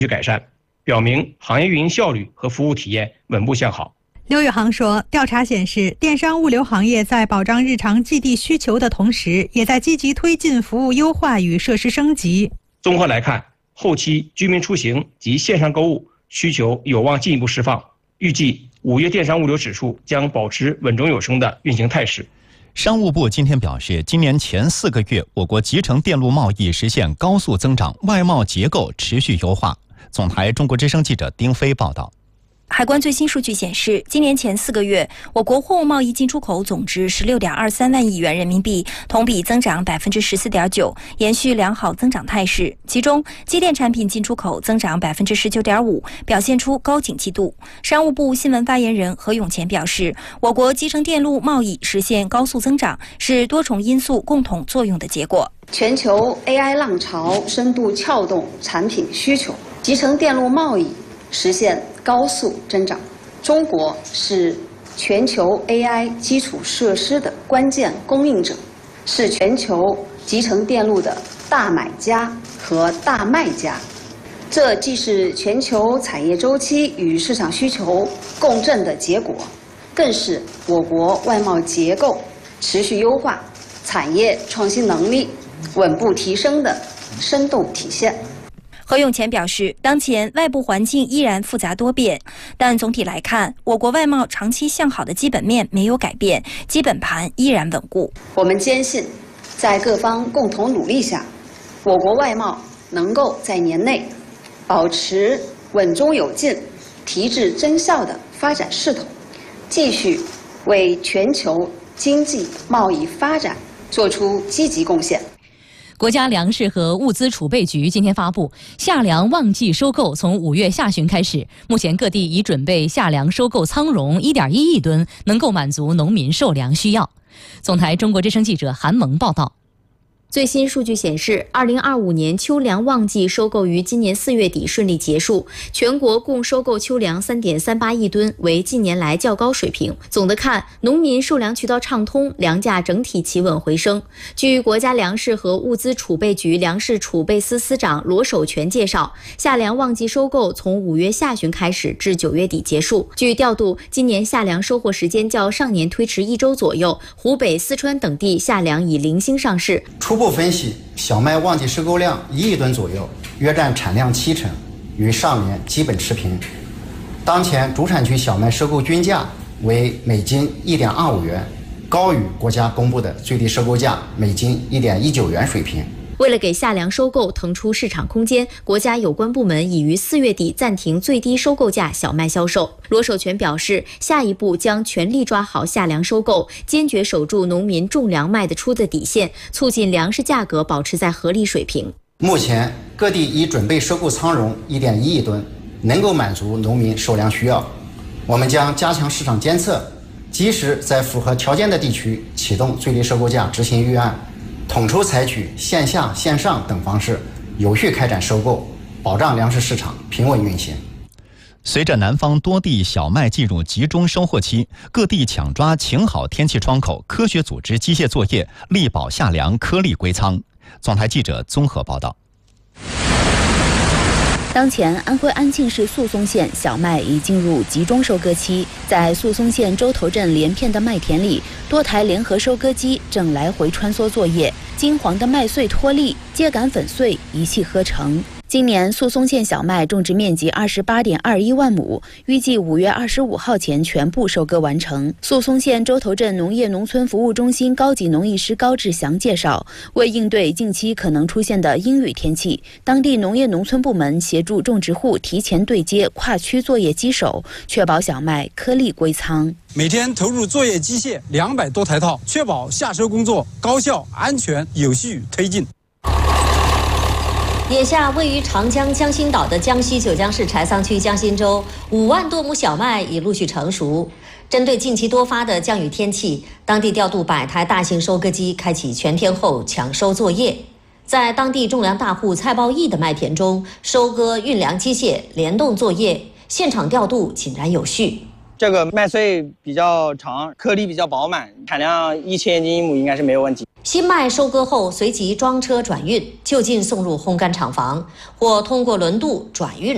改善，表明行业运营效率和服务体验稳步向好。 刘宇航说，调查显示，电商物流行业在保障日常寄递需求的同时，也在积极推进服务优化与设施升级。 综合来看，后期居民出行及线上购物需求有望进一步释放，预计5月电商物流指数将保持稳中有升的运行态势。 商务部今天表示，今年前4个月，我国集成电路贸易实现高速增长，外贸结构持续优化。总台中国之声记者丁飞报道。 海关最新数据显示，今年前4个月，我国货物贸易进出口总值16.23万亿元人民币，同比增长14.9%，延续良好增长态势。其中，机电产品进出口增长19.5%，表现出高景气度。商务部新闻发言人何永乾表示，我国集成电路贸易实现高速增长，是多重因素共同作用的结果。 全球 AI 浪潮深度撬动产品需求，集成电路贸易实现高速增长。中国是全球 AI 基础设施的关键供应者，是全球集成电路的大买家和大卖家。这既是全球产业周期与市场需求共振的结果，更是我国外贸结构持续优化、产业创新能力稳步提升的生动体现。 何永乾表示，当前外部环境依然复杂多变，但总体来看，我国外贸长期向好的基本面没有改变，基本盘依然稳固。 我们坚信，在各方共同努力下，我国外贸能够在年内保持稳中有进、提质增效的发展势头，继续为全球经济贸易发展做出积极贡献。 国家粮食和物资储备局今天发布，夏粮旺季收购从5月下旬开始，目前各地已准备夏粮收购仓容1.1亿吨，能够满足农民售粮需要。总台中国之声记者韩萌报道。 最新数据显示，2025年秋粮旺季收购于今年4月底顺利结束，全国共收购秋粮3.38亿吨，为近年来较高水平。总的看，农民售粮渠道畅通，粮价整体企稳回升。据国家粮食和物资储备局粮食储备司司长罗守全介绍，夏粮旺季收购从5月下旬开始至9月底结束。据调度，今年夏粮收获时间较上年推迟1周左右，湖北、四川等地夏粮已零星上市。 初步分析，小麦旺季收购量1亿吨左右，约占产量70%，与上年基本持平。当前主产区小麦收购均价为每斤1.25元，高于国家公布的最低收购价每斤1.19元水平。 为了给夏粮收购腾出市场空间，国家有关部门已于4月底暂停最低收购价小麦销售。罗守全表示，下一步将全力抓好夏粮收购，坚决守住农民种粮卖得出的底线，促进粮食价格保持在合理水平。 目前各地已准备收购仓容1.1亿吨，能够满足农民售粮需要。我们将加强市场监测，及时在符合条件的地区启动最低收购价执行预案，统筹采取线下、线上等方式，有序开展收购，保障粮食市场平稳运行。 随着南方多地小麦进入集中收获期，各地抢抓晴好天气窗口，科学组织机械作业，力保夏粮颗粒归仓。总台记者综合报道。 当前，安徽安庆市宿松县小麦已进入集中收割期，在宿松县洲头镇连片的麦田里，多台联合收割机正来回穿梭作业，金黄的麦穗脱粒，秸秆粉碎，一气呵成。今年宿松县小麦种植面积28.21万亩，预计5月25号前全部收割完成。宿松县洲头镇农业农村服务中心高级农艺师高志祥介绍，为应对近期可能出现的阴雨天气，当地农业农村部门协助种植户提前对接跨区作业机手，确保小麦颗粒归仓。 每天投入作业机械200多台套，确保夏收工作高效、安全、有序推进。 眼下位于长江江心岛的江西九江市柴桑区江心洲5万多亩小麦已陆续成熟。针对近期多发的降雨天气，当地调度100台大型收割机，开启全天候抢收作业。在当地种粮大户蔡报义的麦田中，收割运粮机械联动作业，现场调度井然有序。 这个麦穗比较长，颗粒比较饱满，产量1000斤一亩应该是没有问题。 新麦收割后，随即装车转运，就近送入烘干厂房，或通过轮渡转运